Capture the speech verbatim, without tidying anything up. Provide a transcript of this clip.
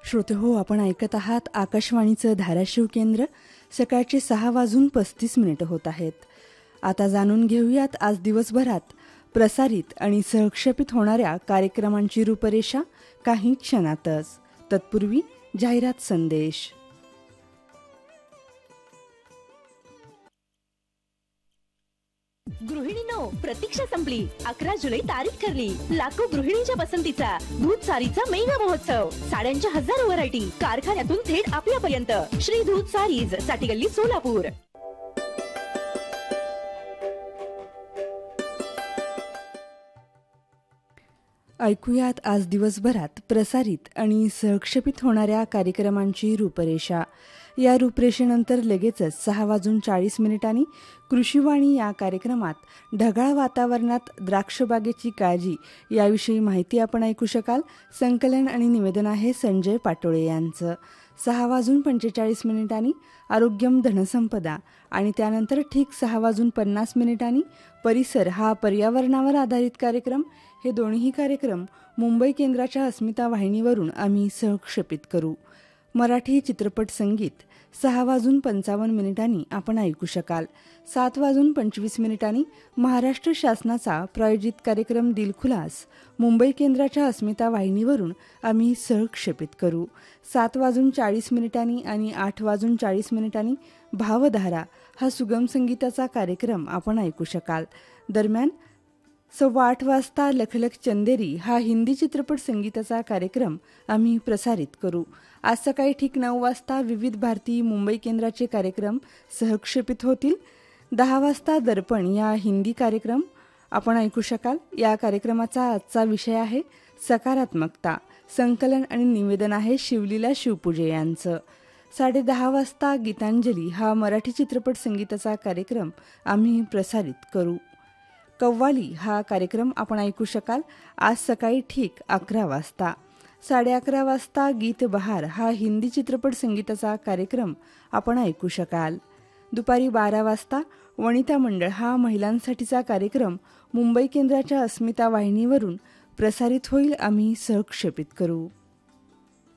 श्रोते हो, आपण ऐकत आहात आकाशवाणीचं धाराशिव केंद्र. सकाळचे सहा वाजून पस्तीस मिनिटं होत आहेत. आता जाणून घेऊयात आज दिवसभरात प्रसारित आणि सहक्षेपित होणाऱ्या कार्यक्रमांची रूपरेषा काही क्षणातच. तत्पूर्वी जाहिरात संदेश. गृहिणींनो, प्रतीक्षा संपली. अकरा जुलै तारीख ठरली. लाखो गृहिणींच्या पसंतीचा दूध सारीचा मेगा महोत्सव. साड्यांच्या हजारो व्हरायटी कारखान्यातून थेट आपल्यापर्यंत. श्री दूध सारीज, साठी गल्ली, सोलापूर. ऐकूयात आज दिवसभरात प्रसारित आणि सहक्षेपित होणाऱ्या कार्यक्रमांची रूपरेषा. या रूपरेषेनंतर लगेचच सहा वाजून चाळीस मिनिटांनी कृषीवाणी या कार्यक्रमात ढगाळ वातावरणात द्राक्षबागेची काळजी याविषयी माहिती आपण ऐकू शकाल. संकलन आणि निवेदन आहे संजय पाटोळे यांचं. सहा वाजून पंचेचाळीस मिनिटांनी आरोग्यम धनसंपदा आणि त्यानंतर ठीक सहा वाजून पन्नास मिनिटांनी परिसर हा पर्यावरणावर आधारित कार्यक्रम. हे दोन्ही कार्यक्रम मुंबई केंद्राच्या अस्मिता वाहिनीवरून आम्ही सहक्षेपित करू. मराठी चित्रपट संगीत सहा वाजून पंचावन्न मिनिटांनी आपण ऐकू शकाल. सात वाजून पंचवीस मिनिटांनी महाराष्ट्र शासनाचा प्रायोजित कार्यक्रम दिलखुलास मुंबई केंद्राच्या अस्मिता वाहिनीवरून आम्ही सहक्षेपित करू. सात वाजून चाळीस मिनिटांनी आणि आठ वाजून चाळीस मिनिटांनी भावधारा हा सुगम संगीताचा कार्यक्रम आपण ऐकू शकाल. दरम्यान सव्वा आठ वाजता लखलख चंदेरी हा हिंदी चित्रपट संगीताचा कार्यक्रम आम्ही प्रसारित करू. आज सकाळी ठीक नऊ वाजता विविध भारती मुंबई केंद्राचे कार्यक्रम सहक्षेपित होतील. दहा वाजता दर्पण या हिंदी कार्यक्रम आपण ऐकू शकाल. या कार्यक्रमाचा आजचा विषय आहे सकारात्मकता. संकलन आणि निवेदन आहे शिवलीला शिवपूजे यांचं. साडे दहा वाजता गीतांजली हा मराठी चित्रपट संगीताचा कार्यक्रम आम्ही प्रसारित करू. कव्वाली हा कार्यक्रम आपण ऐकू शकाल आज सकाळी ठीक अकरा वाजता. साडे अकरा वाजता गीत बहार हा हिंदी चित्रपट संगीताचा कार्यक्रम आपण ऐकू शकाल. दुपारी बारा वाजता वनिता मंडळ हा महिलांसाठीचा कार्यक्रम मुंबई केंद्राच्या अस्मिता वाहिनीवरून प्रसारित होईल. आम्ही सहक्षेपित करू.